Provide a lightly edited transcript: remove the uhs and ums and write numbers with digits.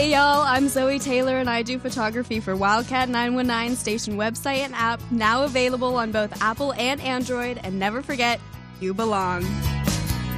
Hey y'all, I'm Zoe Taylor and I do photography for Wildcat 919 station website and app, now available on both Apple and Android, and never forget, you belong.